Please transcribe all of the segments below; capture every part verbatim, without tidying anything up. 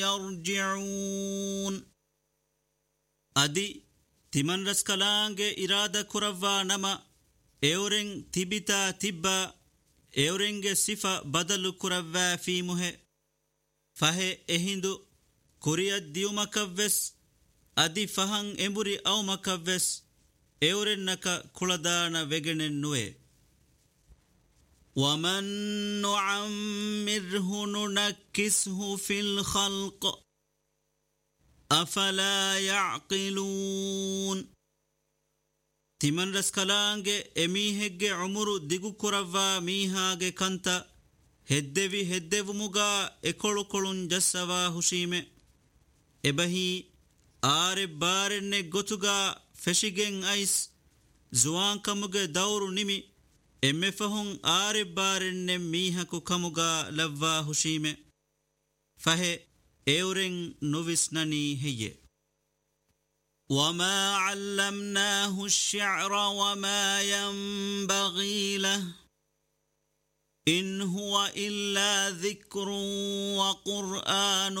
يرجعون أدي تمن رسكلانج إرادة كرفا نما إورين تبتا تبا إورينج صفة بدل كرفا في مه فهي إهندو كوريا ديو مكفس أدي فهن إمبري أو مكفس إورين نكا كولدانا وغنن نوي ومن نعمره ننكسه في الخلق أفلا يعقلون تمن رسكلانج أميهج عمر ديغو كرفا ميهاج كانتا هدوي هدو مغا اكولو كولون جسوا هشيمه ابهي آر بارن غتوغا فشيگن ايس زوان كمغا دورو نيمي امفهون آر بارن ميهكو كمغا لوا هشيمه فهي اورن نوفيسناني هي وما علمناه الشعر وما ينبغي له إن هو إلا ذكر وقرآن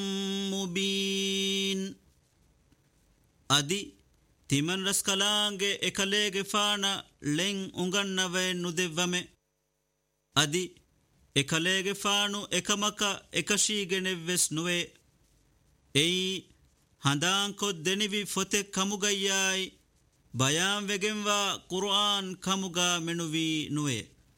مبين أدي تمن رسكلانج إكاليج فانا لين أنغنوه ندفمه أدي إكاليج فانو إكامكا إكاشيج نفس نوه أي هندان كو دنيوي فتك كموغاياي بيان وگنوا قرآن كموغا منوي نوه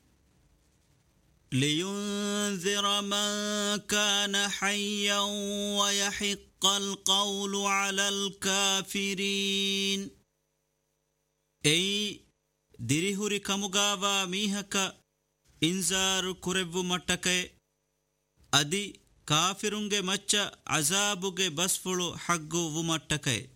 لينذر من كان حيا ويحق القول على الكافرين أي ديريهوري كمغاوا ميهكا إنذار كربو متكي أدي كافرونگه مچ عذابوگه بسفلو حقو ومتكي